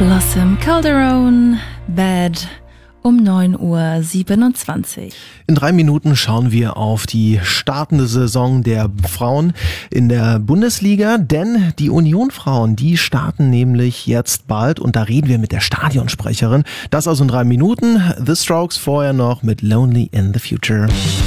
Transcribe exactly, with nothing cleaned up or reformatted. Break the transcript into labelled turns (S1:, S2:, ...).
S1: Blossom Calderone, Bad, um neun Uhr siebenundzwanzig.
S2: In drei Minuten schauen wir auf die startende Saison der Frauen in der Bundesliga, denn die Union-Frauen, die starten nämlich jetzt bald und da reden wir mit der Stadionsprecherin. Das also in drei Minuten. The Strokes vorher noch mit Lonely in the Future.